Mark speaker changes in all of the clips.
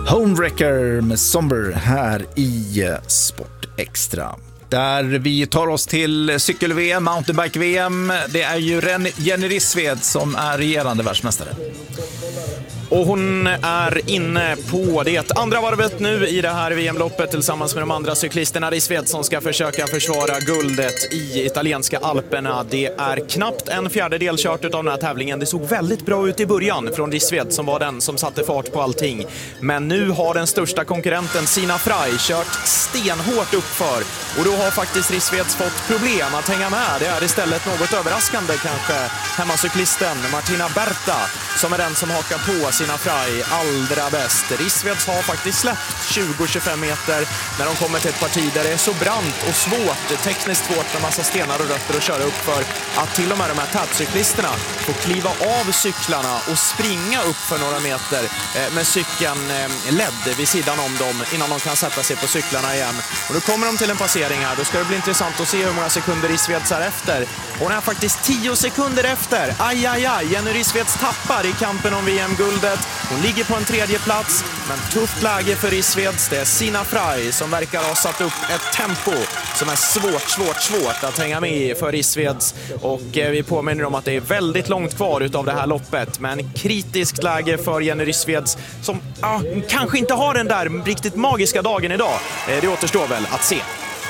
Speaker 1: Homewrecker med Somber här i Sport Extra. Där vi tar oss till cykel-VM, mountainbike-VM. Det är ju Jenny Rissved som är regerande världsmästare.
Speaker 2: Och hon är inne på det andra varvet nu i det här VM-loppet tillsammans med de andra cyklisterna. Rissved som ska försöka försvara guldet i italienska Alperna. Det är knappt en fjärdedel kört av den här tävlingen. Det såg väldigt bra ut i början från Rissved som var den som satte fart på allting. Men nu har den största konkurrenten Sina Frey kört stenhårt uppför. Och då har faktiskt Rissved fått problem att hänga med. Det är istället något överraskande kanske hemmacyklisten Martina Berta som är den som hakar på Sina Frey allra bäst. Rissved har faktiskt släppt 20-25 meter när de kommer till ett parti där det är så brant och svårt, tekniskt svårt med massa stenar och rötter att köra upp för att till och med de här tätcyklisterna får kliva av cyklarna och springa upp för några meter med cykeln ledd vid sidan om dem innan de kan sätta sig på cyklarna igen. Och då kommer de till en passering här. Då ska det bli intressant att se hur många sekunder Rissved är efter. Hon är faktiskt 10 sekunder efter. Aj, aj, aj. Jenny Rissved tappar i kampen om VM-guldet. Hon ligger på en tredje plats, men tufft läge för Rissveds. Det är Sina Frey som verkar ha satt upp ett tempo som är svårt att hänga med i för Rissveds. Och vi påminner om att det är väldigt långt kvar utav det här loppet. Men kritiskt läge för Jenny Rissveds som kanske inte har den där riktigt magiska dagen idag. Det återstår väl att se.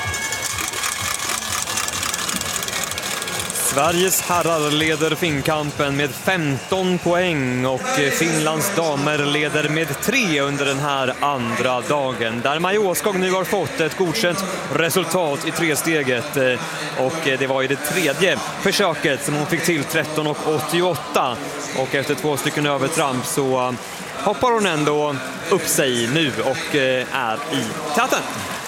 Speaker 3: Sveriges herrar leder finkampen med 15 poäng och Finlands damer leder med 3 under den här andra dagen. Där Maja Åskog nu har fått ett godkänt resultat i tresteget och det var i det tredje försöket som hon fick till 13,88 och efter 2 stycken övertramp så hoppar hon ändå upp sig nu och är i täten.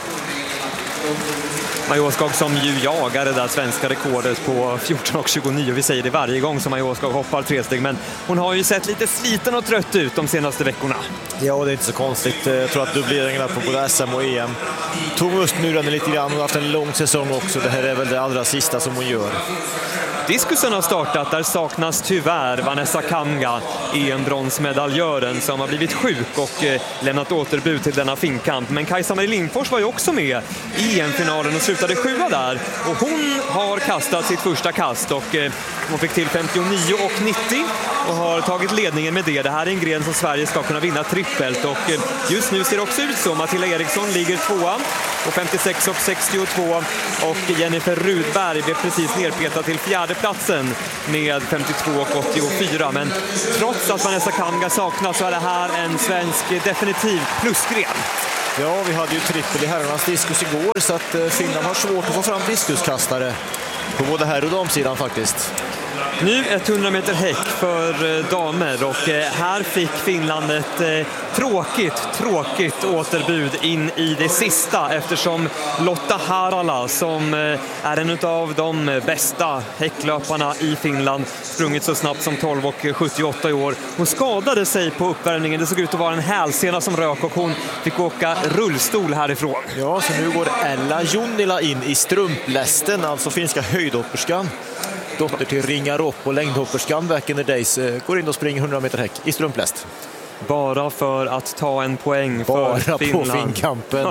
Speaker 3: Maja Åskog som ju jagar det där svenska rekordet på 14,29. Vi säger det varje gång som Maja Åskog hoppar 3 steg. Men hon har ju sett lite sliten och trött ut de senaste veckorna.
Speaker 4: Ja, det är inte så konstigt. Jag tror att dubbleringarna på både SM och EM tog just nu den lite grann. Hon har haft en lång säsong också. Det här är väl det allra sista som hon gör.
Speaker 3: Diskusen har startat, där saknas tyvärr Vanessa Kamga, EM-bronsmedaljören som har blivit sjuk och lämnat återbud till denna finkamp. Men Kajsa-Marie Lindfors var ju också med i EM-finalen och slutade 7:a där. Och hon har kastat sitt första kast och hon fick till 59,90 och har tagit ledningen med det. Det här är en gren som Sverige ska kunna vinna trippelt och just nu ser det också ut som att Matilda Eriksson ligger 2:a och 56,62 och Jennifer Rudberg blev precis nerpetad till 4:e platsen med 52,84. Men trots att Vanessa Kamga saknas så är det här en svensk definitiv plusgren.
Speaker 4: Ja, vi hade ju trippel i herrarnas diskus igår så att Finland har svårt att få fram diskuskastare på både herr- och damsidan faktiskt.
Speaker 3: Nu 100 meter häck för damer och här fick Finland ett tråkigt återbud in i det sista eftersom Lotta Harala som är en av de bästa häcklöparna i Finland sprungit så snabbt som 12,78 i år. Hon skadade sig på uppvärmningen. Det såg ut att vara en hälsena som rök och hon fick åka rullstol härifrån.
Speaker 4: Ja, så nu går Ella Junnila in i strumplästen, alltså finska höjdhopperskan. Dotter till Ringaropp och längdhopperskan back in the days går in och springer 100 meter häck i strumpläst.
Speaker 3: Bara för att ta en poäng
Speaker 4: bara
Speaker 3: för Finland.
Speaker 4: Bara på finkampen.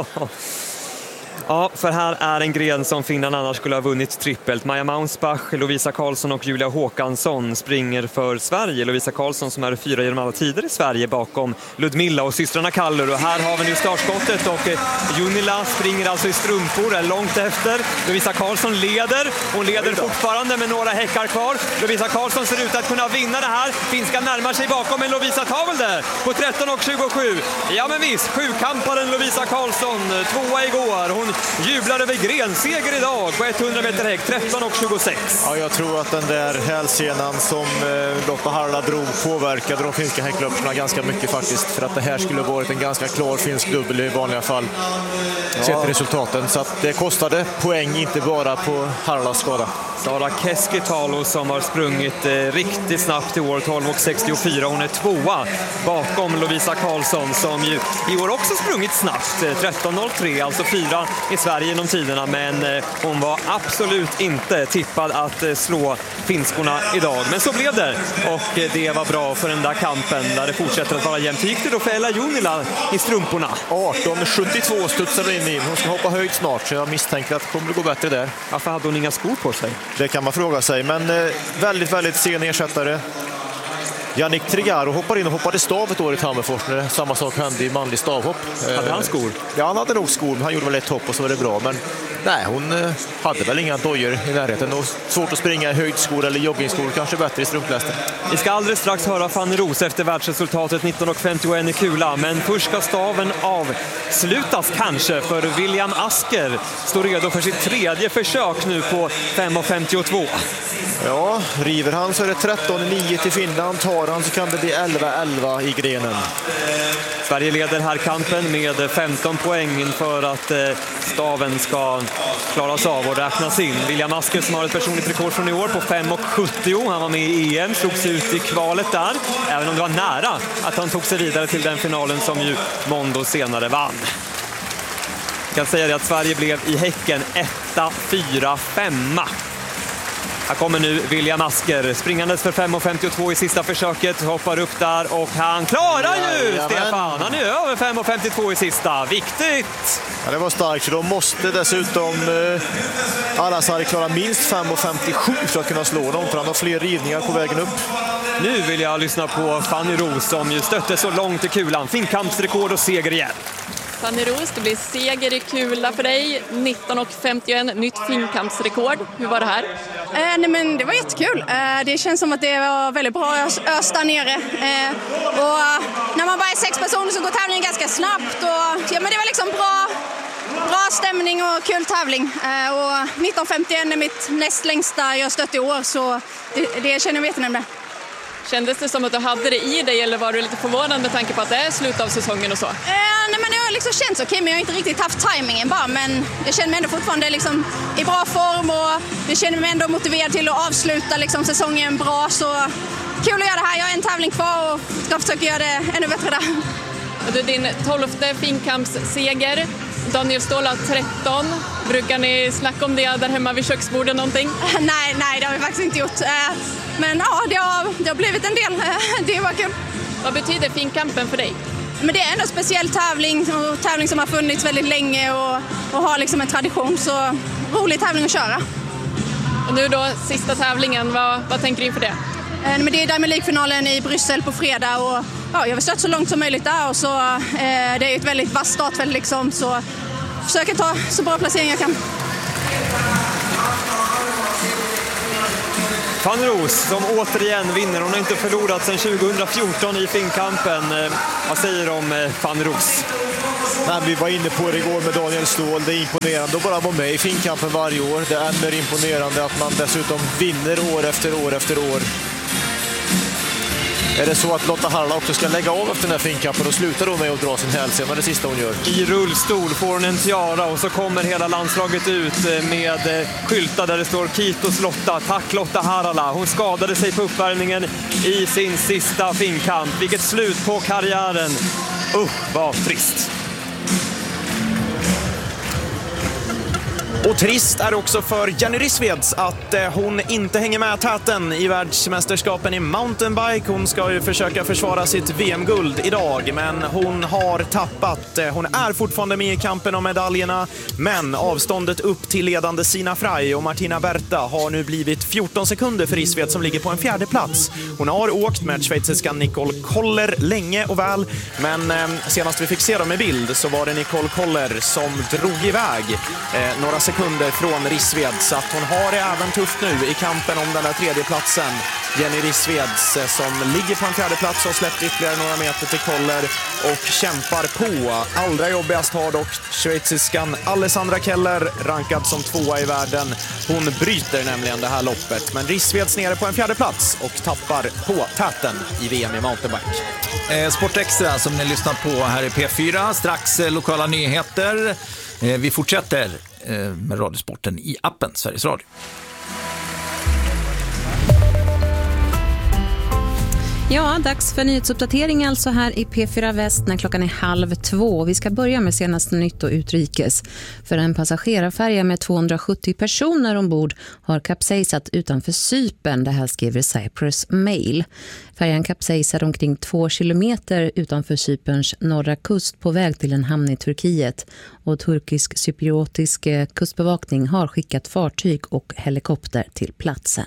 Speaker 3: Ja, för här är en gren som Finland annars skulle ha vunnit trippelt. Maja Maunsbach, Lovisa Karlsson och Julia Håkansson springer för Sverige. Lovisa Karlsson som är 4 genom alla tider i Sverige bakom Ludmilla och systrarna Kallur. Och här har vi nu startskottet och Junnila springer alltså i strumpor, är långt efter. Lovisa Karlsson leder. Hon leder fortfarande med några häckar kvar. Lovisa Karlsson ser ut att kunna vinna det här. Finska närmar sig bakom, men Lovisa tar väl det på 13,27. Ja men visst, 7-kamparen Lovisa Karlsson, 2:a igår. Hon jublar över grenseger idag på 100 meter häck, 13,26.
Speaker 4: Ja, jag tror att den där hälsenan som Lotta Harala drog påverkade de finska häcklöparna ganska mycket faktiskt. För att det här skulle varit en ganska klar finsk dubbel i vanliga fall. Sett resultaten. Så att det kostade poäng, inte bara på Haralas skada.
Speaker 3: Sara Keskitalo som har sprungit riktigt snabbt i år, 12:64. Hon är tvåa bakom Lovisa Karlsson som ju i år också sprungit snabbt, 13:03, alltså 4 i Sverige genom tiderna, men hon var absolut inte tippad att slå finskorna idag. Men så blev det, och det var bra för den där kampen där det fortsätter att vara jämnt. Gick det då för Ella Junila i strumporna?
Speaker 4: 18:72 studsar in i. Hon ska hoppa högt snart, så jag misstänker att det kommer att gå bättre där.
Speaker 3: Varför hade hon inga skor på sig?
Speaker 4: Det kan man fråga sig, men väldigt sen ersättare. Jannik Trigaro hoppar in och hoppade stav ett år i Tammerfors när samma sak hände i manlig stavhopp.
Speaker 3: Hade han skor?
Speaker 4: Ja, han hade nog skor, men han gjorde väl ett hopp och så var det bra. Men nej, hon hade väl inga dojor i närheten. Och svårt att springa i höjdskor eller joggingskor, kanske bättre i strumplästen.
Speaker 3: Vi ska alldeles strax höra Fanny Roos efter världsresultatet 19:51 i kula, men först ska staven avslutas kanske, för William Asker står redo för sitt tredje försök nu på 5:52.
Speaker 4: Ja, river han så är det 13:9 till Finland. Tar han så kan det bli 11:11 i grenen.
Speaker 3: Sverige leder här kampen med 15 poäng inför att staven ska klaras av och räknas in. William Asker som har ett personligt rekord från i år på 5:70. Han var med i EM, slogs ut i kvalet där, även om det var nära att han tog sig vidare till den finalen som ju Mondo senare vann. Jag kan säga det att Sverige blev i häcken 1-4-5. Här kommer nu William Asker springandes för 5:52 i sista försöket, hoppar upp där och han klarar ju, Stefan. Han är över 5:52 i sista. Viktigt!
Speaker 4: Ja, det var starkt, för de måste dessutom Al-Ansari klara minst 5:57 för att kunna slå dem, för han har fler rivningar på vägen upp.
Speaker 3: Nu vill jag lyssna på Fanny Roos som ju stötte så långt i kulan. Finkampsrekord och seger igen.
Speaker 5: Fanny Roos, det blir seger i kula för dig. 19:51, nytt finkampsrekord. Hur var det här?
Speaker 6: Nej, men det var jättekul. Det känns som att det var väldigt bra ös där nere. Och när man bara är 6 personer så går tävlingen ganska snabbt. Och, ja, men det var liksom bra stämning och kul tävling. Och 19:51 är mitt näst längsta jag stött i år, så det känner jag jättenämnd med.
Speaker 5: Kändes det som att du hade det i dig, eller var du lite förvånad med tanke på att det är slut av säsongen och så?
Speaker 6: Nej, men det har liksom känts okej, men jag har inte riktigt haft tajmingen bara. Men jag känner mig ändå fortfarande liksom i bra form, och jag känner mig ändå motiverad till att avsluta liksom säsongen bra. Så kul att göra det här. Jag har en tävling kvar och ska försöka göra det ännu bättre där.
Speaker 5: Du, din 12:e finkampsseger. Daniel Ståhl har 13. Brukar ni snacka om det där hemma vid köksbordet någonting?
Speaker 6: Nej, det har vi faktiskt inte gjort. Men ja, det har blivit en del. Det var kul.
Speaker 5: Vad betyder finkampen för dig?
Speaker 6: Men det är en speciell tävling, och tävling som har funnits väldigt länge och har liksom en tradition. Så rolig tävling att köra.
Speaker 5: Och nu då, sista tävlingen, vad tänker du inför det?
Speaker 6: Men det är Diamond League-finalen i Bryssel på fredag, och ja, jag vill stötta så långt som möjligt där, och så det är ett väldigt vasst startfält liksom, så försöker ta så bra placering jag kan.
Speaker 3: Fanny Roos som återigen vinner. Hon har inte förlorat sedan 2014 i finkampen. Vad säger du om Fanny Roos?
Speaker 4: Nej, vi var inne på det igår med Daniel Ståhl. Det är imponerande att bara vara med i finkampen varje år. Det är ännu mer imponerande att man dessutom vinner år efter år efter år. Är det så att Lotta Harala också ska lägga av efter den här finkampen och sluta då med att dra sin hälsena, det sista hon gör?
Speaker 3: I rullstol får hon en tiara, och så kommer hela landslaget ut med skyltar där det står Kitos Lotta. Tack Lotta Harala. Hon skadade sig på uppvärmningen i sin sista finkamp. Vilket slut på karriären. Vad trist.
Speaker 2: Och trist är också för Jenny Rissveds att hon inte hänger med täten i världsmästerskapen i mountainbike. Hon ska ju försöka försvara sitt VM-guld idag, men hon har tappat. Hon är fortfarande med i kampen om medaljerna, men avståndet upp till ledande Sina Frey och Martina Berta har nu blivit 14 sekunder för Rissved som ligger på en 4:e plats. Hon har åkt med schweiziskan Nicole Koller länge och väl, men senast vi fick se dem i bild så var det Nicole Koller som drog iväg några sekunder från Rissved, så att hon har det även tufft nu i kampen om den där 3:e platsen. Jenny Rissveds som ligger på en 4:e plats och släppt ytterligare några meter till Koller och kämpar på. Allra jobbigast har dock schweiziskan Alessandra Keller, rankad som 2:a i världen. Hon bryter nämligen det här loppet, men Rissveds nere på en 4:e plats och tappar på täten i VM i mountainbike.
Speaker 1: Sport Extra som ni lyssnar på här i P4. Strax lokala nyheter. Vi fortsätter med radiosporten i appen Sveriges Radio.
Speaker 7: Ja, dags för nyhetsuppdatering alltså här i P4 Väst när klockan är 1:30. Vi ska börja med senaste nytt och utrikes. För en passagerarfärja med 270 personer ombord har kapsejsat utanför Cypern. Det här skriver Cyprus Mail. Färjan kapsejsade omkring 2 kilometer utanför Cyperns norra kust på väg till en hamn i Turkiet. Och turkisk-cypriotisk kustbevakning har skickat fartyg och helikopter till platsen.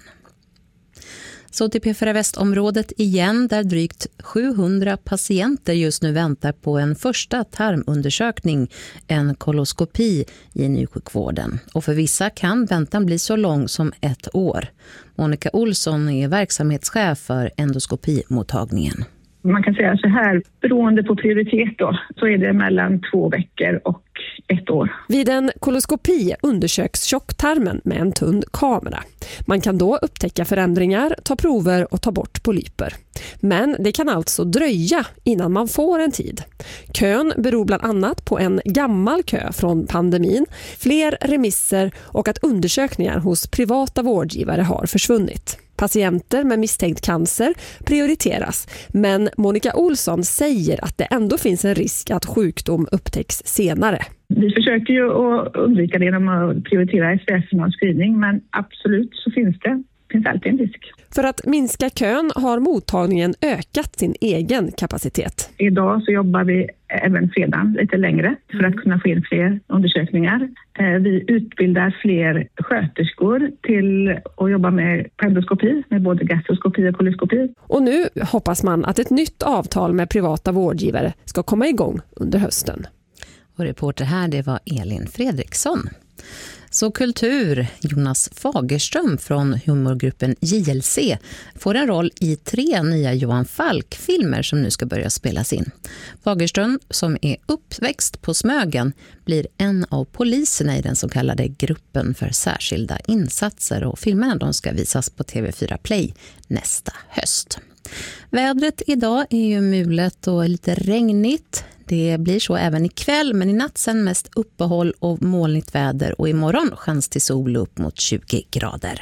Speaker 7: Så till P4 Västområdet igen där drygt 700 patienter just nu väntar på en första tarmundersökning, en koloskopi i nysjukvården. Och för vissa kan väntan bli så lång som 1 år. Monica Olsson är verksamhetschef för endoskopimottagningen.
Speaker 8: Man kan säga så här, beroende på prioritet då, så är det mellan 2 veckor och 1 år.
Speaker 9: Vid en koloskopi undersöks tjocktarmen med en tunn kamera. Man kan då upptäcka förändringar, ta prover och ta bort polyper. Men det kan alltså dröja innan man får en tid. Kön beror bland annat på en gammal kö från pandemin, fler remisser och att undersökningar hos privata vårdgivare har försvunnit. Patienter med misstänkt cancer prioriteras, men Monica Olsson säger att det ändå finns en risk att sjukdom upptäcks senare.
Speaker 8: Vi försöker ju att undvika det genom att prioritera screening, men absolut så finns alltid en risk.
Speaker 9: För att minska kön har mottagningen ökat sin egen kapacitet.
Speaker 8: Idag så jobbar vi även fredagen lite längre för att kunna få in fler undersökningar. Vi utbildar fler sköterskor till att jobba med endoskopi, med både gastroskopi och koloskopi.
Speaker 9: Och nu hoppas man att ett nytt avtal med privata vårdgivare ska komma igång under hösten.
Speaker 7: Och reporter här, det var Elin Fredriksson. Så kultur, Jonas Fagerström från humorgruppen JLC får en roll i 3 nya Johan Falk-filmer som nu ska börja spelas in. Fagerström, som är uppväxt på Smögen, blir en av poliserna i den så kallade gruppen för särskilda insatser, och filmerna de ska visas på TV4 Play nästa höst. Vädret idag är ju mulet och lite regnigt. Det blir så även ikväll, men i natt sen mest uppehåll och molnigt väder, och imorgon chans till sol upp mot 20 grader.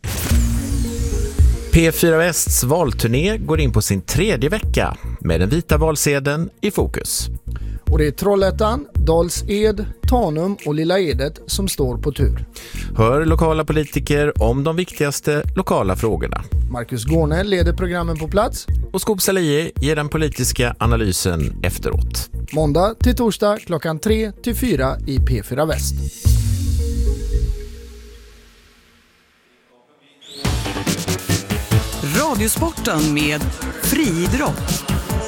Speaker 10: P4 Västs valturné går in på sin 3:e vecka med den vita valsedeln i fokus.
Speaker 11: Och det är Trollhättan, Dals-Ed, Tanum och Lilla Edet som står på tur.
Speaker 10: Hör lokala politiker om de viktigaste lokala frågorna.
Speaker 11: Marcus Gårne leder programmen på plats.
Speaker 10: Och Skop Salie ger den politiska analysen efteråt.
Speaker 11: Måndag till torsdag klockan 3 till 4 i P4 Väst.
Speaker 12: Radiosporten med friidrott.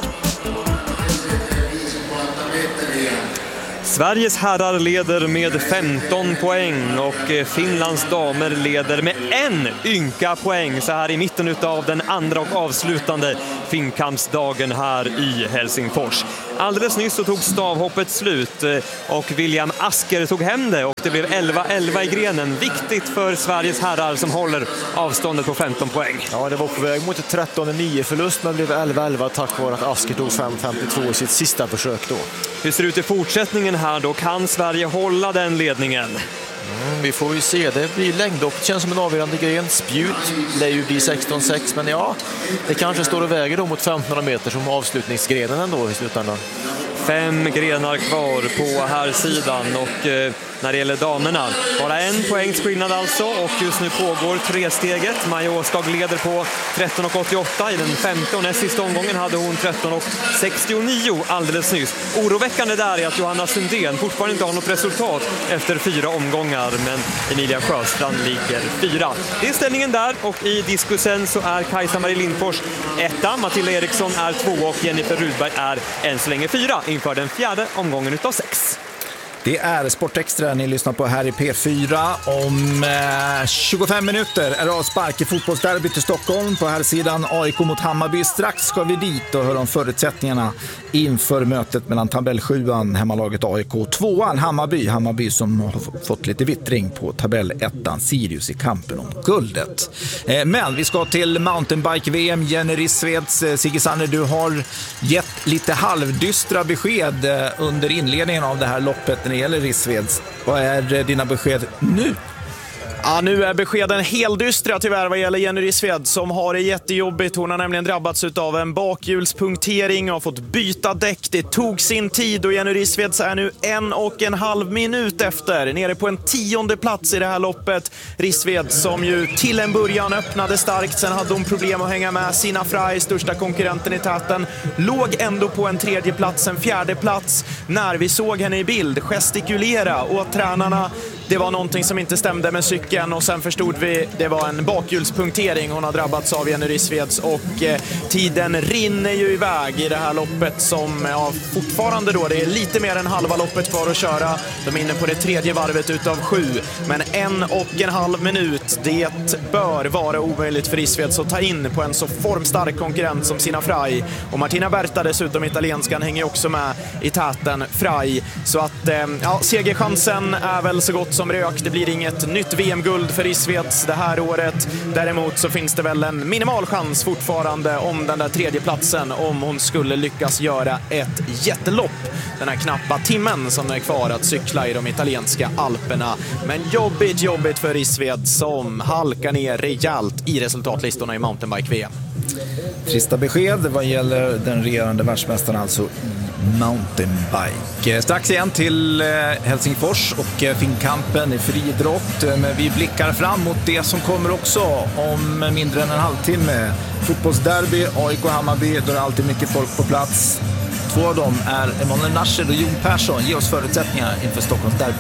Speaker 3: Sveriges herrar leder med 15 poäng och Finlands damer leder med 1 ynka poäng så här i mitten av den andra och avslutande finkampsdagen här i Helsingfors. Alldeles nyss så tog stavhoppet slut och William Asker tog hem det, och det blev 11-11 i grenen. Viktigt för Sveriges herrar som håller avståndet på 15 poäng.
Speaker 4: Ja, det var på väg mot ett 13-9 förlust, men blev 11-11 tack vare att Asker tog 5-52 i sitt sista försök då.
Speaker 3: Hur ser det ut i fortsättningen här då? Kan Sverige hålla den ledningen?
Speaker 4: Vi får ju se, det blir längdhopp, det känns som en avgörande gren. Spjut lär ju bli 16-6, men ja, det kanske står och väger då mot 1500 meter som avslutningsgrenen ändå i slutändan.
Speaker 3: 5 grenar kvar på här sidan, och när det gäller damerna bara 1 poängs skillnad alltså, och just nu pågår 3-steget. Maja Åskag leder på 13,88 i den 5:e, och näst sista omgången hade hon 13,69 alldeles nyss. Oroväckande där är att Johanna Sundén fortfarande inte har något resultat efter 4 omgångar, men Emilia Sjöstrand ligger 4. Det är ställningen där, och i diskusen så är Kajsa-Marie Lindfors 1, Matilda Eriksson är 2 och Jennifer Rudberg är än så länge 4 inför den 4:e omgången utav 6.
Speaker 1: Det är Sportextra ni lyssnar på här i P4. Om 25 minuter är det avspark i fotbollsderbyt i Stockholm. På här sidan AIK mot Hammarby. Strax ska vi dit och höra om förutsättningarna inför mötet mellan tabell 7an, hemmalaget AIK, 2an Hammarby som har fått lite vittring på tabell 1an Sirius i kampen om guldet. Men vi ska till mountainbike-VM. Jenny Rissveds, Sigge Sander, du har gett lite halvdystra besked under inledningen av det här loppet när det gäller Rissveds. Vad är dina besked nu?
Speaker 2: Ja, nu är beskeden heldystra tyvärr vad gäller Jenny Rissved som har det jättejobbigt. Hon har nämligen drabbats av en bakhjulspunktering och har fått byta däck. Det tog sin tid och Jenny Rissved är nu 1,5 minut efter. Nere på en 10:e plats i det här loppet. Rissved som ju till en början öppnade starkt. Sen hade hon problem att hänga med Sina Frey, största konkurrenten i täten. Låg ändå på en 3:e plats, en 4:e plats. När vi såg henne i bild gestikulera åt tränarna. Det var någonting som inte stämde med cykeln och sen förstod vi det var en bakhjulspunktering hon har drabbats av, Jenny Rissveds, och tiden rinner ju iväg i det här loppet som fortfarande då, det är lite mer än halva loppet kvar att köra. De är inne på det 3:e varvet utav 7, men 1,5 minut, det bör vara omöjligt för Rissveds att ta in på en så formstark konkurrent som Sina Frey, och Martina Berta dessutom, italienskan, hänger också med i täten Frey, så att segerchansen är väl så gott som rök. Det blir inget nytt VM-guld för Rissveds det här året. Däremot så finns det väl en minimal chans fortfarande om den där 3:e platsen om hon skulle lyckas göra ett jättelopp den här knappa timmen som är kvar att cykla i de italienska Alperna. Men jobbigt för Rissved som halkar ner rejält i resultatlistorna i mountainbike-VM.
Speaker 1: Trista besked vad gäller den regerande världsmästaren alltså mountainbike. Strax igen till Helsingfors och Finnkampen i friidrott, men vi blickar fram mot det som kommer också om mindre än en halvtimme. Fotbollsderby, AIK Hammarby, då är det alltid mycket folk på plats. Två av dem är Emanuel Nasser och Jon Persson. Ge oss förutsättningar inför Stockholmsderby.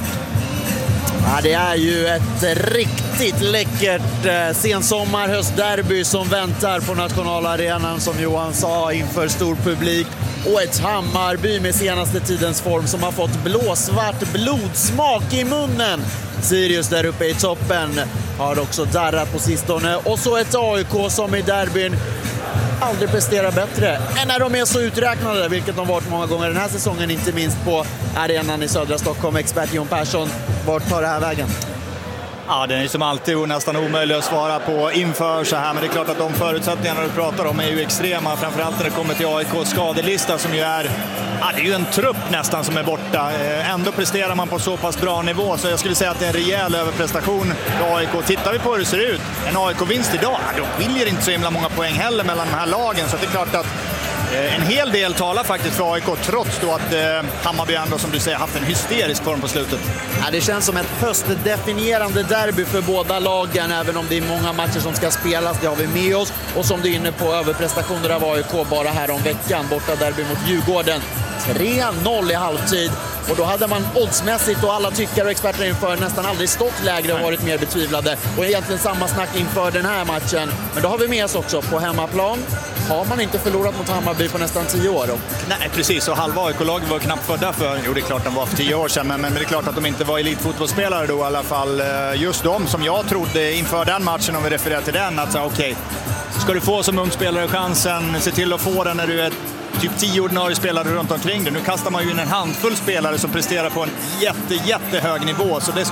Speaker 13: Ja, det är ju ett riktigt läckert sensommar-höstderby som väntar på nationalarenan, som Johan sa, inför stor publik. Och ett Hammarby med senaste tidens form som har fått blåsvart blodsmak i munnen. Sirius där uppe i toppen har också darrat på sistone. Och så ett AIK som i derbyn aldrig presterar bättre än när de är så uträknade, vilket de varit många gånger den här säsongen, inte minst på arenan i södra Stockholm. Expert Jon Persson, vart tar det här vägen?
Speaker 14: Ja, det är som alltid nästan omöjligt att svara på inför så här, men det är klart att de förutsättningarna du pratar om är ju extrema, framförallt när det kommer till AIKs skadelista som ju är, det är ju en trupp nästan som är borta. Ändå presterar man på så pass bra nivå, så jag skulle säga att det är en rejäl överprestation för AIK. Tittar vi på hur det ser ut, en AIK-vinst idag, då skiljer inte så himla många poäng heller mellan de här lagen, så det är klart att en hel del talar faktiskt för AIK, trots då att Hammarby ändå, som du säger, haft en hysterisk form på slutet.
Speaker 13: Ja, det känns som ett höstdefinierande derby för båda lagen, även om det är många matcher som ska spelas, det har vi med oss. Och som du är inne på, överprestationer av AIK bara här om veckan, borta derby mot Djurgården. 3-0 i halvtid. Och då hade man oddsmässigt och alla tyckare och experter inför nästan aldrig stått lägre och varit mer betvivlade. Och egentligen samma snack inför den här matchen. Men då har vi med oss också på hemmaplan. Har man inte förlorat mot Hammarby på nästan 10 år då?
Speaker 14: Nej, precis. Och halva AIK-laget var knappt födda för. Jo, det är klart de var för 10 år sedan. Men det är klart att de inte var elitfotbollsspelare då i alla fall. Just de som jag trodde inför den matchen, om vi refererar till den, att okej, ska du få som ung spelare chansen, se till att få den när du är typ 10 ordinarie spelare runt omkring det. Nu kastar man ju in en handfull spelare som presterar på en jättehög nivå. Så det